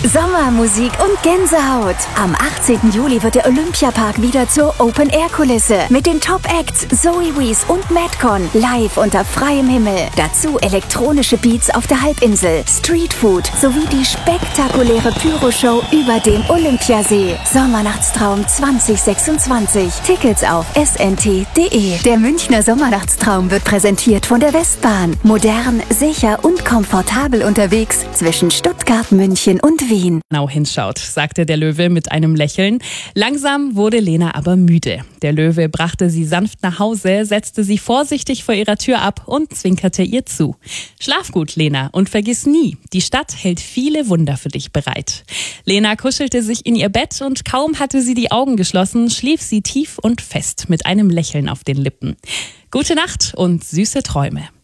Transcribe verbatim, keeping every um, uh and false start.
Sommermusik und Gänsehaut. Am achtzehnten Juli wird der Olympiapark wieder zur Open-Air-Kulisse. Mit den Top-Acts Zoe Wees und Madcon live unter freiem Himmel. Dazu elektronische Beats auf der Halbinsel, Streetfood sowie die spektakuläre Pyro-Show über dem Olympiasee. Sommernachtstraum zwanzig sechsundzwanzig. Tickets auf s n t punkt d e. Der Münchner Sommernachtstraum wird präsentiert von der Westbahn. Modern, sicher und komfortabel unterwegs zwischen Stuttgart, München und Wien. Genau hinschaut, sagte der Löwe mit einem Lächeln. Langsam wurde Lena aber müde. Der Löwe brachte sie sanft nach Hause, setzte sie vorsichtig vor ihrer Tür ab und zwinkerte ihr zu. Schlaf gut, Lena, und vergiss nie, die Stadt hält viele Wunder für dich bereit. Lena kuschelte sich in ihr Bett und kaum hatte sie die Augen geschlossen, schlief sie tief und fest mit einem Lächeln auf den Lippen. Gute Nacht und süße Träume.